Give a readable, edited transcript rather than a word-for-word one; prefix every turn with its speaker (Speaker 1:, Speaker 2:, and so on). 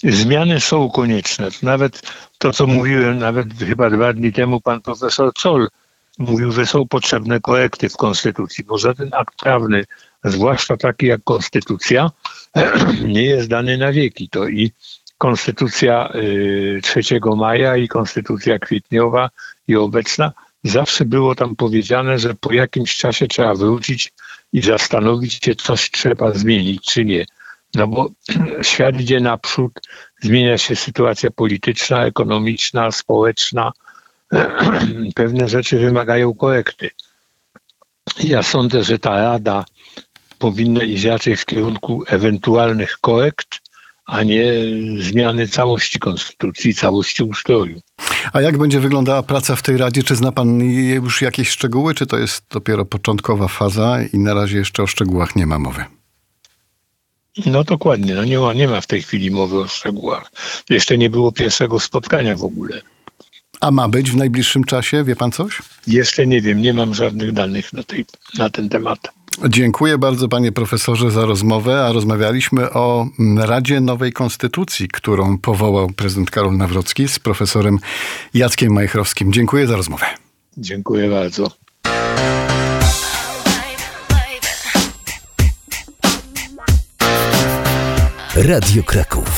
Speaker 1: Zmiany są konieczne. Nawet to, co mówiłem, nawet chyba 2 dni temu pan profesor Zoll mówił, że są potrzebne korekty w Konstytucji, bo żaden akt prawny, zwłaszcza taki jak Konstytucja, nie jest dany na wieki. To i Konstytucja 3 maja i Konstytucja kwietniowa i obecna, zawsze było tam powiedziane, że po jakimś czasie trzeba wrócić i zastanowić się, coś trzeba zmienić, czy nie. No bo świat idzie naprzód, zmienia się sytuacja polityczna, ekonomiczna, społeczna. Pewne rzeczy wymagają korekty. Ja sądzę, że ta Rada powinna iść raczej w kierunku ewentualnych korekt, a nie zmiany całości konstytucji, całości ustroju.
Speaker 2: A jak będzie wyglądała praca w tej Radzie? Czy zna pan już jakieś szczegóły, czy to jest dopiero początkowa faza i na razie jeszcze o szczegółach nie ma mowy?
Speaker 1: No dokładnie, no nie ma w tej chwili mowy o szczegółach. Jeszcze nie było pierwszego spotkania w ogóle.
Speaker 2: A ma być w najbliższym czasie? Wie pan coś?
Speaker 1: Jeszcze nie wiem, nie mam żadnych danych na ten temat.
Speaker 2: Dziękuję bardzo, panie profesorze, za rozmowę, a rozmawialiśmy o Radzie Nowej Konstytucji, którą powołał prezydent Karol Nawrocki z profesorem Jackiem Majchrowskim. Dziękuję za rozmowę.
Speaker 1: Dziękuję bardzo.
Speaker 3: Radio Kraków.